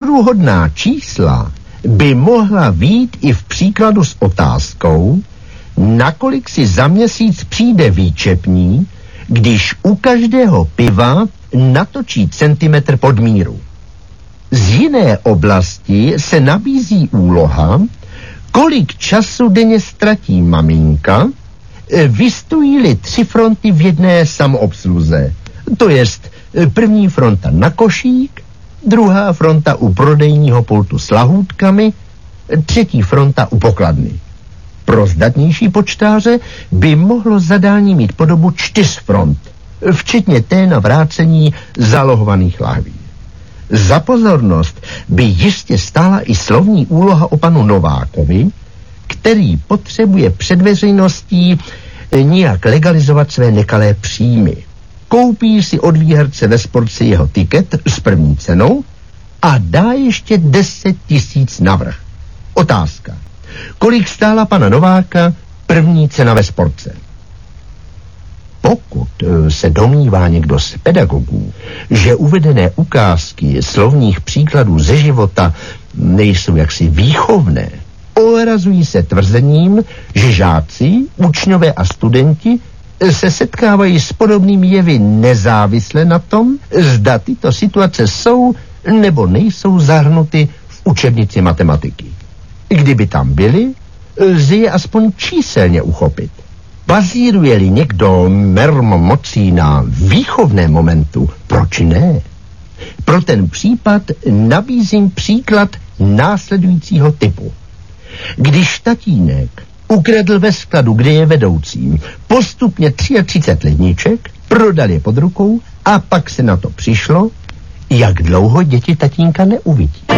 pozoruhodná čísla by mohla být i v příkladu s otázkou, nakolik si za měsíc přijde výčepní, když u každého piva natočí centimetr pod míru. Z jiné oblasti se nabízí úloha, kolik času denně ztratí maminka, vystojí-li 3 fronty v jedné samoobsluze. To jest první fronta na košík, druhá fronta u prodejního pultu s lahůdkami, třetí fronta u pokladny. Pro zdatnější počtáře by mohlo zadání mít podobu 4 front, včetně té na vrácení zálohovaných lahví. Za pozornost by jistě stála i slovní úloha o panu Novákovi, který potřebuje před veřejností nijak legalizovat své nekalé příjmy. Koupí si od výherce ve Sportce jeho tiket s první cenou a dá ještě 10 000 navrch. Otázka. Kolik stála pana Nováka první cena ve Sportce? Pokud se domnívá někdo z pedagogů, že uvedené ukázky slovních příkladů ze života nejsou jaksi výchovné, ohrazují se tvrzením, že žáci, učňové a studenti se setkávají s podobnými jevy nezávisle na tom, zda tyto situace jsou nebo nejsou zahrnuty v učebnici matematiky. Kdyby tam byly, lze je aspoň číselně uchopit. Bazíruje-li někdo mermomocí na výchovném momentu, proč ne? Pro ten případ nabízím příklad následujícího typu. Když tatínek ukradl ve skladu, kde je vedoucím, postupně 33 ledniček, prodal je pod rukou a pak se na to přišlo, jak dlouho děti tatínka neuvidí.